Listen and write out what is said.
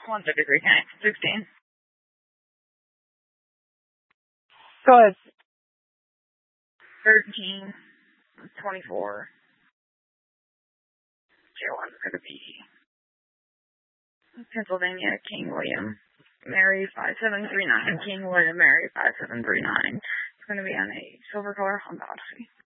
153, 16. Go ahead. 13, 24. J1's going to be Pennsylvania, King William, Mary 5739, King William, Mary 5739. It's going to be on a silver color Honda Odyssey.